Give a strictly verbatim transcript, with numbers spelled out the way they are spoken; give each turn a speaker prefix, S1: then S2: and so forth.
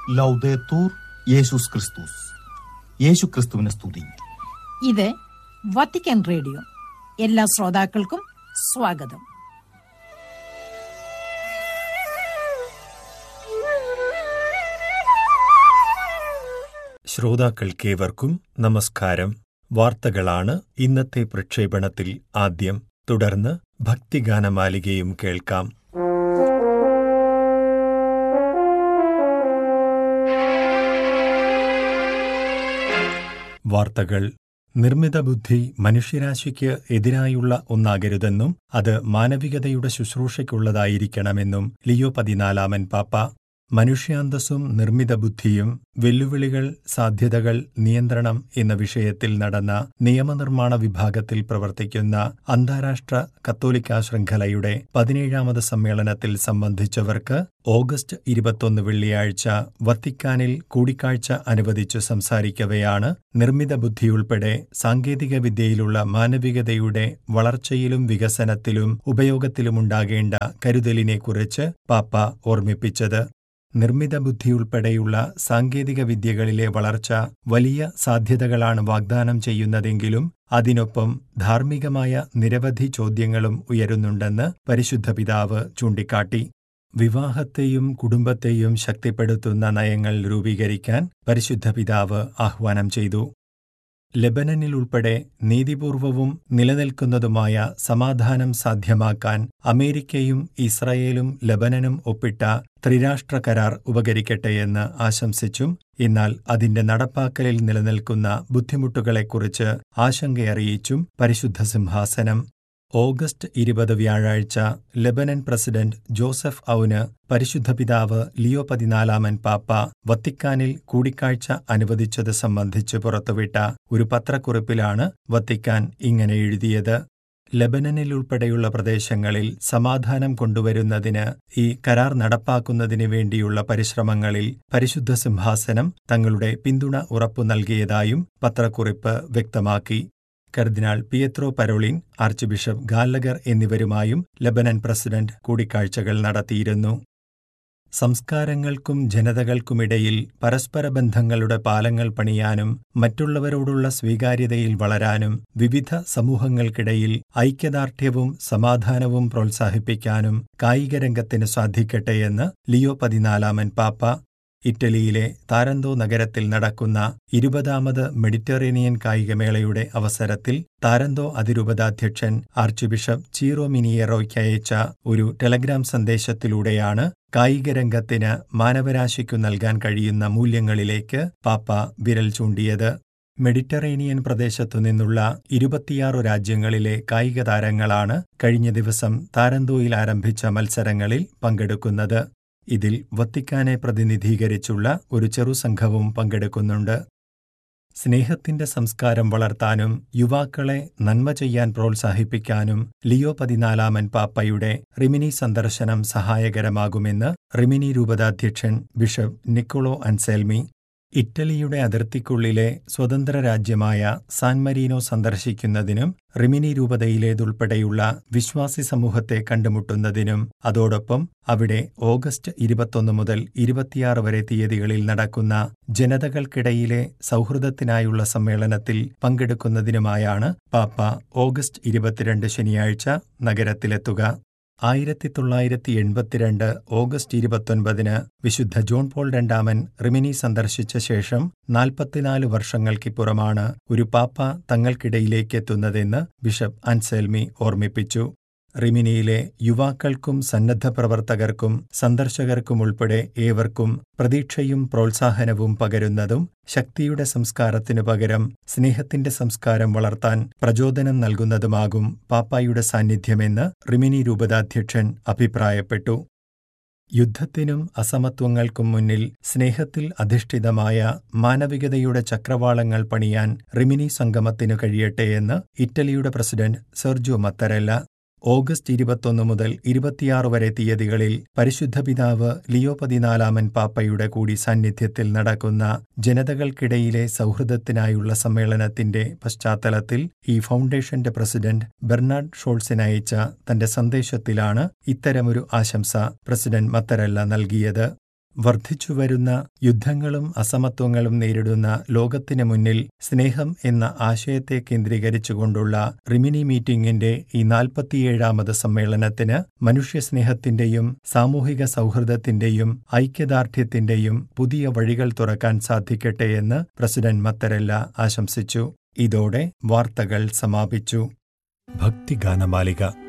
S1: ലൗദേത്തൂർ യേശുസ് ക്രിസ്തുസ്. യേശു ക്രിസ്തുവിനെ സ്തുതി.
S2: ഇത് വത്തിക്കാൻ റേഡിയോ. എല്ലാ ശ്രോതാക്കൾക്കും സ്വാഗതം.
S3: ശ്രോതാക്കൾക്കേവർക്കും നമസ്കാരം. വാർത്തകളാണ് ഇന്നത്തെ പ്രക്ഷേപണത്തിൽ ആദ്യം. തുടർന്ന് ഭക്തിഗാനമാലികയും കേൾക്കാം. വാർത്തകൾ. നിർമ്മിത ബുദ്ധി മനുഷ്യരാശിക്ക് എതിരായുള്ള ഒന്നാകരുതെന്നും അത് മാനവികതയുടെ ശുശ്രൂഷയ്ക്കുള്ളതായിരിക്കണമെന്നും ലിയോ പതിനാലാമൻ പാപ്പ. മനുഷ്യാന്തസ്സും നിർമ്മിത ബുദ്ധിയും, വെല്ലുവിളികൾ, സാധ്യതകൾ, നിയന്ത്രണം എന്ന വിഷയത്തിൽ നടന്ന നിയമനിർമ്മാണ വിഭാഗത്തിൽ പ്രവർത്തിക്കുന്ന അന്താരാഷ്ട്ര കത്തോലിക്കാ ശൃംഖലയുടെ പതിനേഴാമത് സമ്മേളനത്തിൽ സംബന്ധിച്ചവർക്ക് ഓഗസ്റ്റ് ഇരുപത്തൊന്ന് വെള്ളിയാഴ്ച വത്തിക്കാനിൽ കൂടിക്കാഴ്ച അനുവദിച്ചു സംസാരിക്കവെയാണ് നിർമ്മിത ബുദ്ധിയുൾപ്പെടെ സാങ്കേതികവിദ്യയിലുള്ള മാനവികതയുടെ വളർച്ചയിലും വികസനത്തിലും ഉപയോഗത്തിലുമുണ്ടാകേണ്ട കരുതലിനെക്കുറിച്ച് പാപ്പ ഓർമ്മിപ്പിച്ചത്. നിർമ്മിത ബുദ്ധിയുൾപ്പെടെയുള്ള സാങ്കേതിക വിദ്യകളിലെ വളർച്ച വലിയ സാധ്യതകളാണ് വാഗ്ദാനം ചെയ്യുന്നതെങ്കിലും അതിനൊപ്പം ധാർമ്മികമായ നിരവധി ചോദ്യങ്ങളും ഉയരുന്നുണ്ടെന്ന് പരിശുദ്ധ പിതാവ് ചൂണ്ടിക്കാട്ടി. വിവാഹത്തെയും കുടുംബത്തെയും ശക്തിപ്പെടുത്തുന്ന നയങ്ങൾ രൂപീകരിക്കാൻ പരിശുദ്ധ പിതാവ് ആഹ്വാനം ചെയ്തു. ലെബനനിലുൾപ്പെടെ നീതിപൂർവവും നിലനിൽക്കുന്നതുമായ സമാധാനം സാധ്യമാക്കാൻ അമേരിക്കയും ഇസ്രായേലും ലെബനനും ഒപ്പിട്ട ത്രിരാഷ്ട്ര കരാർ ഉപകരിക്കട്ടെയെന്ന് ആശംസിച്ചും എന്നാൽ അതിന്റെ നടപ്പാക്കലിൽ നിലനിൽക്കുന്ന ബുദ്ധിമുട്ടുകളെക്കുറിച്ച് ആശങ്കയറിയിച്ചും പരിശുദ്ധ സിംഹാസനം. ഓഗസ്റ്റ് ഇരുപത് വ്യാഴാഴ്ച ലെബനൻ പ്രസിഡന്റ് ജോസഫ് ഔന് പരിശുദ്ധ പിതാവ് ലിയോ പതിനാലാമൻ പാപ്പ വത്തിക്കാനിൽ കൂടിക്കാഴ്ച അനുവദിച്ചത് സംബന്ധിച്ച് പുറത്തുവിട്ട ഒരു പത്രക്കുറിപ്പിലാണ് വത്തിക്കാൻ ഇങ്ങനെ എഴുതിയത്. ലെബനനിലുൾപ്പെടെയുള്ള പ്രദേശങ്ങളിൽ സമാധാനം കൊണ്ടുവരുന്നതിന് ഈ കരാർ നടപ്പാക്കുന്നതിന് വേണ്ടിയുള്ള പരിശ്രമങ്ങളിൽ പരിശുദ്ധ സിംഹാസനം തങ്ങളുടെ പിന്തുണ ഉറപ്പു നൽകിയതായും പത്രക്കുറിപ്പ് വ്യക്തമാക്കി. കർദിനാൾ പിയത്രോ പരോളിൻ, ആർച്ച് ബിഷപ്പ് ഗാല്ലഗർ എന്നിവരുമായും ലെബനൻ പ്രസിഡന്റ് കൂടിക്കാഴ്ചകൾ നടത്തിയിരുന്നു. സംസ്കാരങ്ങൾക്കും ജനതകൾക്കുമിടയിൽ പരസ്പര ബന്ധങ്ങളുടെ പാലങ്ങൾ പണിയാനും മറ്റുള്ളവരോടുള്ള സ്വീകാര്യതയിൽ വളരാനും വിവിധ സമൂഹങ്ങൾക്കിടയിൽ ഐക്യദാർഢ്യവും സമാധാനവും പ്രോത്സാഹിപ്പിക്കാനും കായികരംഗത്തിന് സാധിക്കട്ടെയെന്ന് ലിയോ പതിനാലാമൻ പാപ്പ. ഇറ്റലിയിലെ താരന്തോ നഗരത്തിൽ നടക്കുന്ന ഇരുപതാമത് മെഡിറ്ററേനിയൻ കായികമേളയുടെ അവസരത്തിൽ താരന്തോ അതിരൂപതാധ്യക്ഷൻ ആർച്ച് ബിഷപ്പ് ചീറോ മിനിയേറോയ്ക്കയച്ച ഒരു ടെലഗ്രാം സന്ദേശത്തിലൂടെയാണ് കായികരംഗത്തിന് മാനവരാശിക്കു നൽകാൻ കഴിയുന്ന മൂല്യങ്ങളിലേക്ക് പാപ്പ വിരൽ ചൂണ്ടിയത്. മെഡിറ്ററേനിയൻ പ്രദേശത്തുനിന്നുള്ള ഇരുപത്തിയാറു രാജ്യങ്ങളിലെ കായിക താരങ്ങളാണ് കഴിഞ്ഞ ദിവസം താരന്തോയിൽ ആരംഭിച്ച മത്സരങ്ങളിൽ പങ്കെടുക്കുന്നത്. ഇതിൽ വത്തിക്കാനെ പ്രതിനിധീകരിച്ചുള്ള ഒരു ചെറുസംഘവും പങ്കെടുക്കുന്നുണ്ട്. സ്നേഹത്തിന്റെ സംസ്കാരം വളർത്താനും യുവാക്കളെ നന്മ ചെയ്യാൻ പ്രോത്സാഹിപ്പിക്കാനും ലിയോ പതിനാലാമൻ പാപ്പയുടെ റിമിനി സന്ദർശനം സഹായകരമാകുമെന്ന് റിമിനി രൂപതാധ്യക്ഷൻ ബിഷപ്പ് നിക്കോളോ അൻസെൽമി. ഇറ്റലിയുടെ അതിർത്തിക്കുള്ളിലെ സ്വതന്ത്ര രാജ്യമായ സാൻ മരീനോ സന്ദർശിക്കുന്നതിനും റിമിനി രൂപതയിലേതുൾപ്പെടെയുള്ള വിശ്വാസി സമൂഹത്തെ കണ്ടുമുട്ടുന്നതിനും അതോടൊപ്പം അവിടെ ഓഗസ്റ്റ് ഇരുപത്തൊന്ന് മുതൽ ഇരുപത്തിയാറ് വരെ തീയതികളിൽ നടക്കുന്ന ജനതകൾക്കിടയിലെ സൗഹൃദത്തിനായുള്ള സമ്മേളനത്തിൽ പങ്കെടുക്കുന്നതിനുമായാണ് പാപ്പ ഓഗസ്റ്റ് ഇരുപത്തിരണ്ട് ശനിയാഴ്ച നഗരത്തിലെത്തുക. ആയിരത്തി തൊള്ളായിരത്തി എൺപത്തിരണ്ട് ഓഗസ്റ്റ് ഇരുപത്തൊൻപതിന് വിശുദ്ധ ജോൺ പോൾ രണ്ടാമൻ റിമിനി സന്ദർശിച്ച ശേഷം നാൽപ്പത്തിനാല് വർഷങ്ങൾക്കിപ്പുറമാണ് ഒരു പാപ്പ തങ്ങൾക്കിടയിലേക്കെത്തുന്നതെന്ന് ബിഷപ്പ് അൻസെൽമി ഓർമ്മിപ്പിച്ചു. റിമിനിയിലെ യുവാക്കൾക്കും സന്നദ്ധ പ്രവർത്തകർക്കും സന്ദർശകർക്കുമുൾപ്പെടെ ഏവർക്കും പ്രതീക്ഷയും പ്രോത്സാഹനവും പകരുന്നതും ശക്തിയുടെ സംസ്കാരത്തിനു പകരം സ്നേഹത്തിന്റെ സംസ്കാരം വളർത്താൻ പ്രചോദനം നൽകുന്നതുമാകും പാപ്പായുടെ സാന്നിധ്യമെന്ന് റിമിനി രൂപതാധ്യക്ഷൻ അഭിപ്രായപ്പെട്ടു. യുദ്ധത്തിനും അസമത്വങ്ങൾക്കും മുന്നിൽ സ്നേഹത്തിൽ അധിഷ്ഠിതമായ മാനവികതയുടെ ചക്രവാളങ്ങൾ പണിയാൻ റിമിനി സംഗമത്തിനു കഴിയട്ടെയെന്ന് ഇറ്റലിയുടെ പ്രസിഡന്റ് സെർജിയോ മത്തരെല്ല. ഓഗസ്റ്റ് ഇരുപത്തൊന്ന് മുതൽ ഇരുപത്തിയാറ് വരെ തീയതികളിൽ പരിശുദ്ധ പിതാവ് ലിയോ പതിനാലാമൻ പാപ്പയുടെ കൂടി സാന്നിധ്യത്തിൽ നടക്കുന്ന ജനതകൾക്കിടയിലെ സൗഹൃദത്തിനായുള്ള സമ്മേളനത്തിന്റെ പശ്ചാത്തലത്തിൽ ഈ ഫൗണ്ടേഷന്റെ പ്രസിഡന്റ് ബെർണാഡ് ഷോൾസിനയച്ച തന്റെ സന്ദേശത്തിലാണ് ഇത്തരമൊരു ആശംസ പ്രസിഡന്റ് മത്തരെല്ല നൽകിയത്. വർദ്ധിച്ചുവരുന്ന യുദ്ധങ്ങളും അസമത്വങ്ങളും നേരിടുന്ന ലോകത്തിന് മുന്നിൽ സ്നേഹം എന്ന ആശയത്തെ കേന്ദ്രീകരിച്ചുകൊണ്ടുള്ള റിമിനി മീറ്റിംഗിന്റെ ഈ നാൽപ്പത്തിയേഴാമത് സമ്മേളനത്തിന് മനുഷ്യസ്നേഹത്തിന്റെയും സാമൂഹിക സൗഹൃദത്തിന്റെയും ഐക്യദാർഢ്യത്തിന്റെയും പുതിയ വഴികൾ തുറക്കാൻ സാധിക്കട്ടെ എന്ന് പ്രസിഡന്റ് മത്തരല്ല ആശംസിച്ചു. ഇതോടെ വാർത്തകൾ സമാപിച്ചു. ഭക്തിഗാനമാലിക